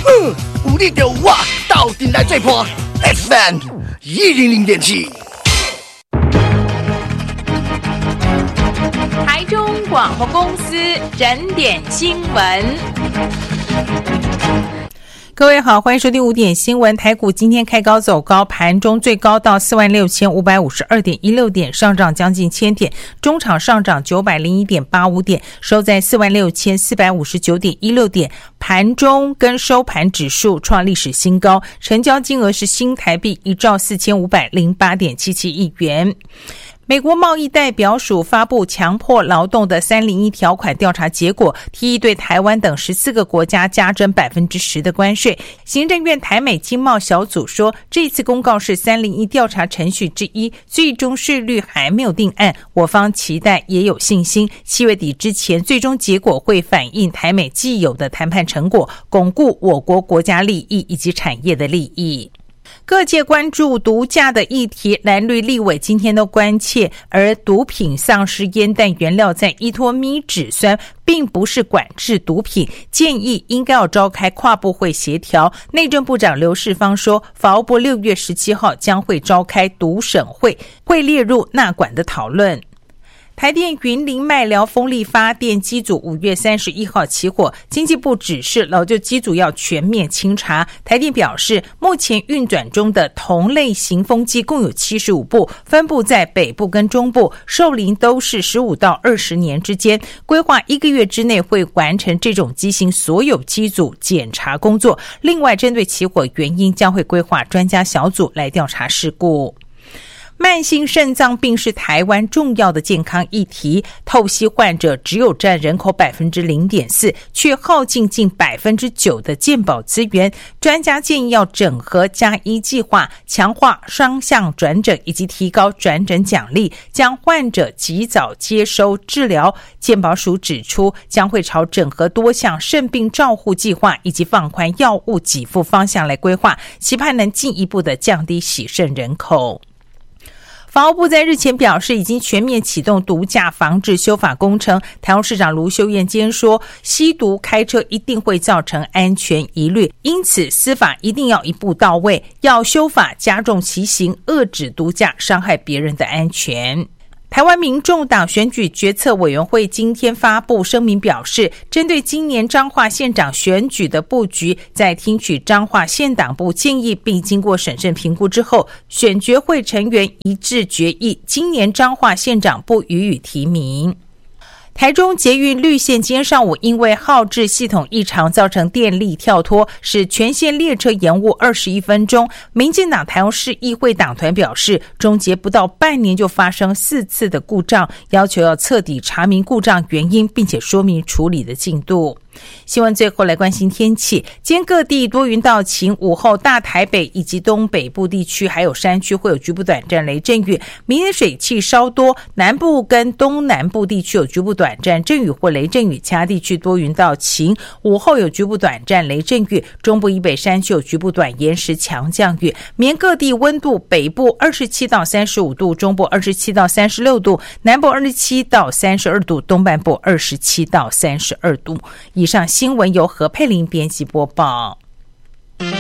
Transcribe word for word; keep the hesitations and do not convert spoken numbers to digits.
哼，有你就有我，斗阵来做伴 F M 一零零点七。 台中广播公司整点新闻。各位好，欢迎收听五点新闻。台股今天开高走高，盘中最高到四万六千五百五十二点一六点，上涨将近千点，中场上涨九百零一点八五点，收在四万六千四百五十九点一六点。盘中跟收盘指数创历史新高，成交金额是新台币一兆四千五百零八点七七亿元。美国贸易代表署发布强迫劳动的三零一条款调查结果，提议对台湾等十四个国家加征 百分之十 的关税。行政院台美经贸小组说，这次公告是三零一调查程序之一，最终税率还没有定案，我方期待也有信心，七月底之前最终结果会反映台美既有的谈判成果，巩固我国国家利益以及产业的利益。各界关注毒驾的议题，蓝绿立委今天都关切，而毒品丧失烟弹原料在依托咪酯酸并不是管制毒品，建议应该要召开跨部会协调。内政部长刘世芳说，法务部六月十七号将会召开毒审会，会列入纳管的讨论。台电云林麦寮风力发电机组五月三十一号起火，经济部指示老旧机组要全面清查。台电表示，目前运转中的同类型风机共有七十五部，分布在北部跟中部，寿龄都是十五到二十年之间，规划一个月之内会完成这种机型所有机组检查工作。另外，针对起火原因，将会规划专家小组来调查事故。慢性肾脏病是台湾重要的健康议题，透析患者只有占人口 百分之零点四， 却耗尽近 百分之九 的健保资源。专家建议要整合加医计划，强化双向转诊以及提高转诊奖励，将患者及早接收治疗。健保署指出，将会朝整合多项肾病照护计划以及放宽药物给付方向来规划，期盼能进一步的降低洗肾人口。法务部在日前表示，已经全面启动毒驾防治修法工程。台中市长卢秀燕坚说，吸毒开车一定会造成安全疑虑，因此司法一定要一步到位，要修法加重其刑，遏止毒驾伤害别人的安全。台湾民众党选举决策委员会今天发布声明表示，针对今年彰化县长选举的布局，在听取彰化县党部建议并经过审慎评估之后，选决会成员一致决议，今年彰化县长不予以提名。台中捷运绿线今天上午因为号志系统异常造成电力跳脱，使全线列车延误二十一分钟。民进党台中市议会党团表示，中捷不到半年就发生四次的故障，要求要彻底查明故障原因，并且说明处理的进度。新闻最后来关心天气，今天各地多云到晴，午后大台北以及东北部地区还有山区会有局部短暂雷阵雨，明天水汽稍多，南部跟东南部地区有局部短暂阵雨或雷阵雨，其他地区多云到晴，午后有局部短暂雷阵雨，中部以北山区有局部短延时强降雨。明天各地温度，北部二十七到三十五度，中部二十七到三十六度，南部二十七到三十二度，东半部二十七到三十二度。以上新闻由何佩玲编辑播报。